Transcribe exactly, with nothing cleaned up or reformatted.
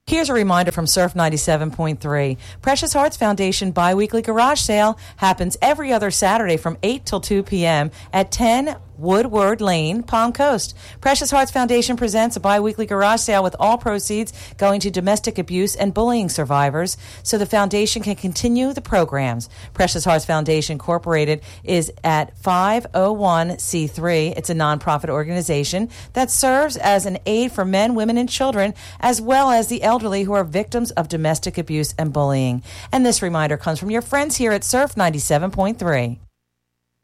Here's a reminder from Surf ninety-seven point three. Precious Hearts Foundation biweekly garage sale happens every other Saturday from eight till two p.m. at ten Woodward Lane, Palm Coast. Precious Hearts Foundation presents a biweekly garage sale with all proceeds going to domestic abuse and bullying survivors so the foundation can continue the programs. Precious Hearts Foundation Incorporated is at five oh one c three. It's a nonprofit organization that serves as an aid for men, women, and children, as well as the elderly who are victims of domestic abuse and bullying. And this reminder comes from your friends here at Surf ninety-seven point three.